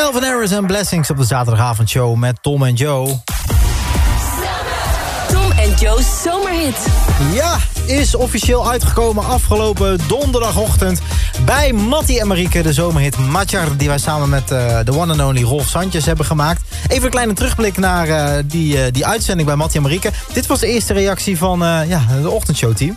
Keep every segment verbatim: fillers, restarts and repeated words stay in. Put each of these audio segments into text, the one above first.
Calvin Harris en Blessings op de zaterdagavondshow met Tom en Joe. Tom en Joe's zomerhit. Ja, is officieel uitgekomen afgelopen donderdagochtend bij Mattie en Marieke, de zomerhit Matjar, die wij samen met uh, de one and only Rolf Sanchez hebben gemaakt. Even een kleine terugblik naar uh, die, uh, die uitzending bij Mattie en Marieke. Dit was de eerste reactie van uh, ja, de ochtendshowteam.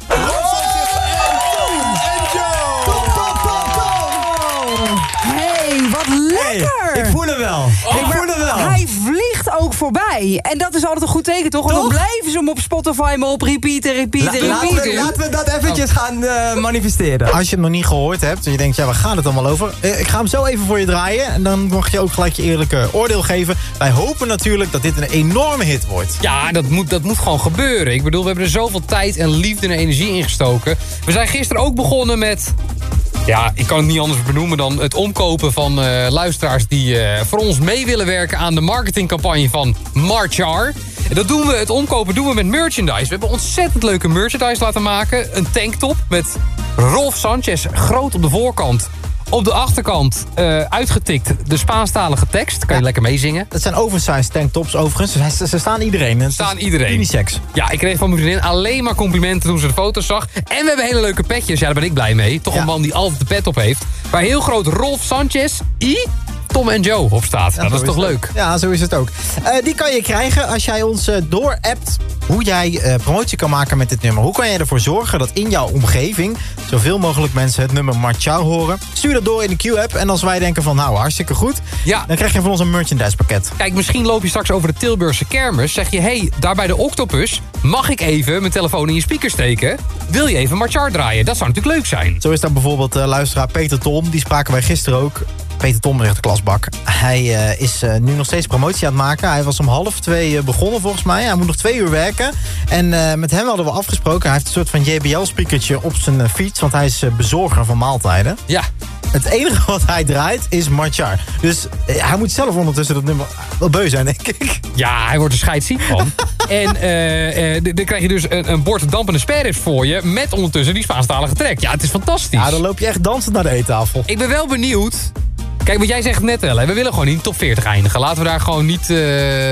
Hey, wat lekker! Hey, ik voel hem wel. Oh, ik voel hem wel. Hij vliegt ook voorbij. En dat is altijd een goed teken, toch? Want dan blijven ze hem op Spotify maar op repeat en repeat en La, repeat laten, we, doen. laten we dat eventjes oh. gaan uh, manifesteren. Als je hem nog niet gehoord hebt en je denkt, ja, waar gaat het allemaal over? Ik ga hem zo even voor je draaien en dan mag je ook gelijk je eerlijke oordeel geven. Wij hopen natuurlijk dat dit een enorme hit wordt. Ja, dat moet, dat moet gewoon gebeuren. Ik bedoel, we hebben er zoveel tijd en liefde en energie in gestoken. We zijn gisteren ook begonnen met... Ja, ik kan het niet anders benoemen dan het omkopen van uh, luisteraars... die uh, voor ons mee willen werken aan de marketingcampagne van Marchar. En dat doen we, het omkopen doen we met merchandise. We hebben ontzettend leuke merchandise laten maken. Een tanktop met Rolf Sanchez groot op de voorkant. Op de achterkant uh, uitgetikt de Spaanstalige tekst. Kan je ja. lekker meezingen. Het zijn oversized tanktops overigens. Ze, ze staan iedereen. Ze staan iedereen. Unisex. Ja, ik kreeg van mijn vriendin alleen maar complimenten toen ze de foto's zag. En we hebben hele leuke petjes. Ja, daar ben ik blij mee. Toch ja. een man die altijd de pet op heeft. Waar heel groot Rolf Sanchez, I, Tom en Joe op staat. Ja, nou, dat is toch is leuk? Ja, zo is het ook. Uh, die kan je krijgen als jij ons uh, door-appt hoe jij uh, promotie kan maken met dit nummer. Hoe kan jij ervoor zorgen dat in jouw omgeving zoveel mogelijk mensen het nummer Marchar horen? Stuur dat door in de Q-app en als wij denken van nou, hartstikke goed, ja. dan krijg je van ons een merchandise pakket. Kijk, misschien loop je straks over de Tilburgse kermis. Zeg je, hé, hey, daar bij de Octopus, mag ik even mijn telefoon in je speaker steken? Wil je even Marchar draaien? Dat zou natuurlijk leuk zijn. Zo is daar bijvoorbeeld uh, luisteraar Peter Tom. Die spraken wij gisteren ook. Peter Tom is echt de klasbak. Hij uh, is uh, nu nog steeds promotie aan het maken. Hij was om half twee uh, begonnen volgens mij. Hij moet nog twee uur werken. En uh, met hem hadden we afgesproken. Hij heeft een soort van J B L-speakertje op zijn uh, fiets. Want hij is uh, bezorger van maaltijden. Ja. Het enige wat hij draait is Marchar. Dus uh, hij moet zelf ondertussen dat nummer wel beu zijn, denk ik. Ja, hij wordt er scheidsziek van. En uh, uh, dan krijg je dus een, een bord dampende spareribs voor je. Met ondertussen die Spaanstalige track. Ja, het is fantastisch. Ja, dan loop je echt dansend naar de eettafel. Ik ben wel benieuwd. Kijk, wat jij zegt net wel, hè, we willen gewoon niet in top veertig eindigen. Laten we daar gewoon niet... Uh,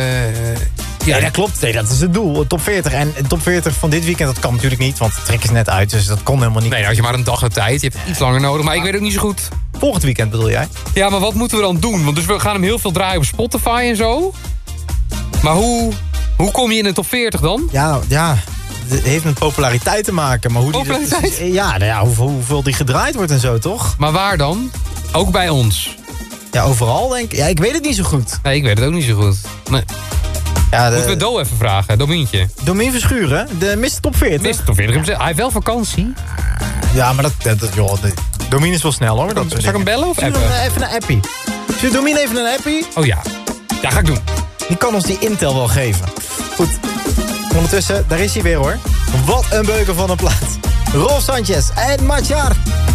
ja, nee, dat klopt. Nee, dat is het doel. Top veertig. En top veertig van dit weekend, dat kan natuurlijk niet. Want de trek is net uit, dus dat kon helemaal niet. Nee, dan had je maar een dag de tijd. Je hebt iets langer nodig, maar ik weet ook niet zo goed. Volgend weekend bedoel jij? Ja, maar wat moeten we dan doen? Want dus we gaan hem heel veel draaien op Spotify en zo. Maar hoe, hoe kom je in de top veertig dan? Ja, ja... Het heeft met populariteit te maken. Maar hoe populariteit? Die, ja, nou ja, hoeveel, hoeveel die gedraaid wordt en zo, toch? Maar waar dan? Ook bij ons? Ja, overal denk ik. Ja, ik weet het niet zo goed. Nee, ik weet het ook niet zo goed. Nee. Ja, de... Moeten we Do even vragen, Domientje? Domien Verschuren, de mister Top veertig. mister Top veertig, hij heeft wel vakantie. Ja, maar dat, dat joh, de, Domien is wel snel hoor. Dat Zal ik hem bellen of appen? Even, even een appie. Stuur Domien even een appie. Oh ja, ja, ga ik doen. Die kan ons die intel wel geven. Goed, ondertussen, daar is hij weer hoor. Wat een beuken van een plaat. Rolf Sanchez en Marchar.